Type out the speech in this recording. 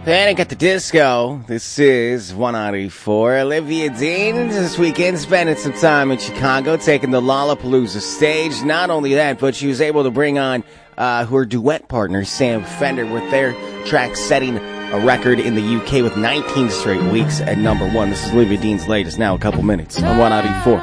Panic at the Disco. This is 194. Olivia Dean this weekend spending some time in Chicago, taking the Lollapalooza stage. Not only that, but she was able to bring on her duet partner, Sam Fender, with their track setting a record in the UK with 19 straight weeks at number one. This is Olivia Dean's latest, now a couple minutes on 194.